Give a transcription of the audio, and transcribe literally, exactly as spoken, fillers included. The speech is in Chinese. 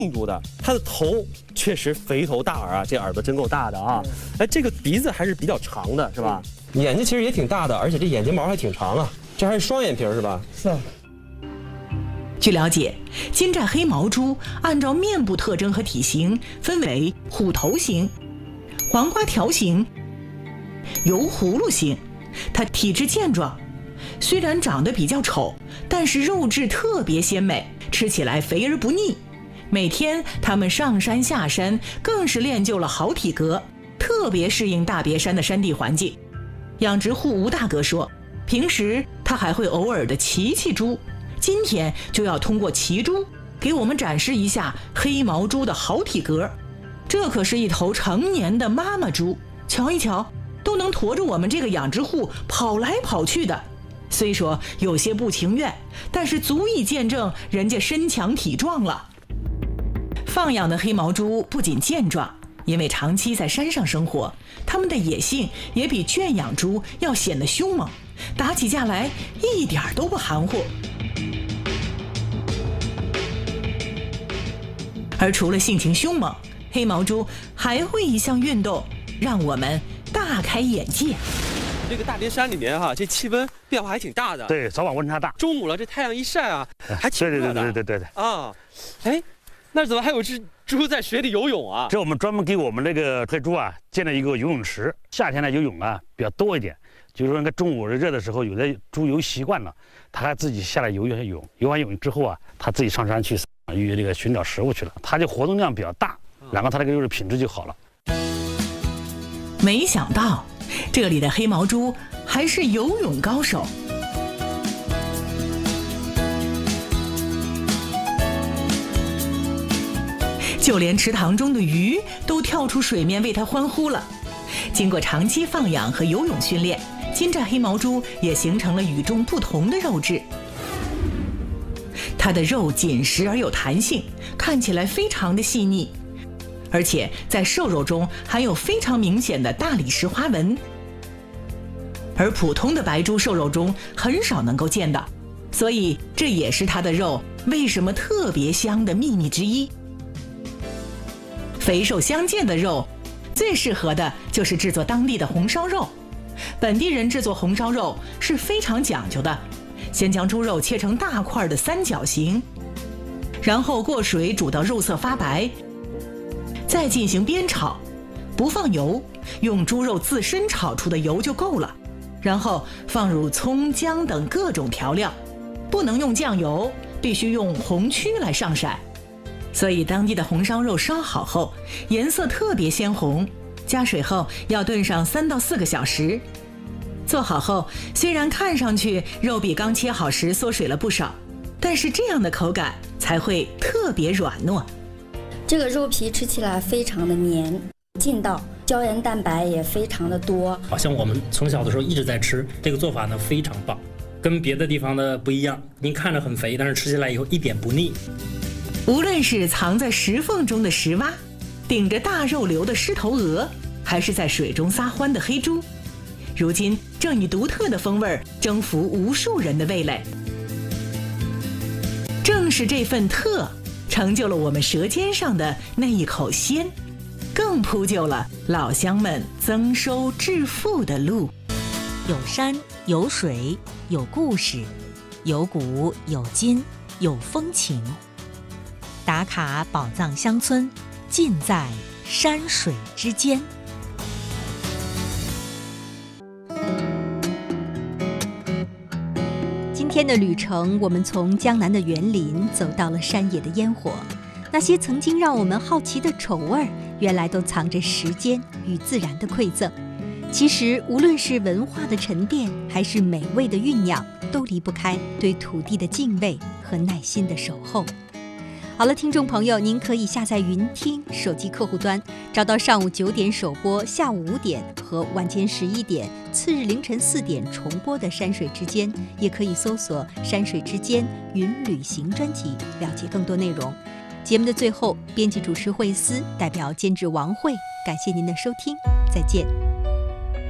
印度的，它的头确实肥头大耳啊，这耳朵真够大的啊！哎，这个鼻子还是比较长的，是吧？眼睛其实也挺大的，而且这眼睫毛还挺长啊，这还是双眼皮是吧？ 是啊。 据了解，金寨黑毛猪按照面部特征和体型分为虎头型、黄瓜条型、油葫芦型。它体质健壮，虽然长得比较丑，但是肉质特别鲜美，吃起来肥而不腻。每天它们上山下山，更是练就了好体格，特别适应大别山的山地环境。养殖户吴大哥说，平时他还会偶尔的骑骑猪，今天就要通过骑猪给我们展示一下黑毛猪的好体格。这可是一头成年的妈妈猪，瞧一瞧，都能驮着我们这个养殖户跑来跑去的。虽说有些不情愿，但是足以见证人家身强体壮了。放养的黑毛猪不仅健壮，因为长期在山上生活，它们的野性也比圈养猪要显得凶猛，打起架来一点都不含糊。而除了性情凶猛，黑毛猪还会一项运动让我们大开眼界。 这个大别山里面哈、啊，这气温变化还挺大的。 对，早晚温差大。 中午了，这太阳一晒啊，还挺热的。 对对对对对对对。 啊，哎，那怎么还有只猪在水里游泳啊？ 这我们专门给我们这个黑猪啊建了一个游泳池。夏天呢游泳啊比较多一点，就是说那个中午热的时候，有的猪游习惯了，它还自己下来游一下泳，游完泳之后啊，它自己上山去与这个寻找食物去了，它就活动量比较大，然后它这个肉的品质就好了。 没想到这里的黑毛猪还是游泳高手。就连池塘中的鱼都跳出水面为它欢呼了。经过长期放养和游泳训练，金寨黑毛猪也形成了与众不同的肉质。它的肉紧实而有弹性，看起来非常的细腻，而且在瘦肉中含有非常明显的大理石花纹，而普通的白猪瘦肉中很少能够见到，所以这也是它的肉为什么特别香的秘密之一。肥瘦相间的肉，最适合的就是制作当地的红烧肉。本地人制作红烧肉是非常讲究的，先将猪肉切成大块的三角形，然后过水煮到肉色发白，再进行煸炒，不放油，用猪肉自身炒出的油就够了，然后放入葱姜等各种调料，不能用酱油，必须用红曲来上色。所以当地的红烧肉烧好后颜色特别鲜红，加水后要炖上三到四个小时。做好后虽然看上去肉比刚切好时缩水了不少，但是这样的口感才会特别软糯。 这个肉皮吃起来非常的黏劲道，胶原蛋白也非常的多。 好像我们从小的时候一直在吃这个做法呢，非常棒，跟别的地方的不一样。您看着很肥，但是吃起来以后一点不腻。 无论是藏在石缝中的石蛙，顶着大肉瘤的狮头鹅，还是在水中撒欢的黑猪，如今正以独特的风味征服无数人的味蕾。正是这份特，成就了我们舌尖上的那一口鲜，更铺就了老乡们增收致富的路。 有山有水有故事，有古有今有风情。打卡宝藏乡村，尽在山水之间。今天的旅程，我们从江南的园林走到了山野的烟火，那些曾经让我们好奇的丑味儿，原来都藏着时间与自然的馈赠。其实无论是文化的沉淀，还是美味的酝酿，都离不开对土地的敬畏和耐心的守候。好了，听众朋友，您可以下载云听手机客户端，找到上午九点首播、下午五点和晚间十一点、次日凌晨四点重播的《山水之间》，也可以搜索《山水之间云旅行》专辑，了解更多内容。节目的最后，编辑主持惠思代表监制王慧，感谢您的收听，再见。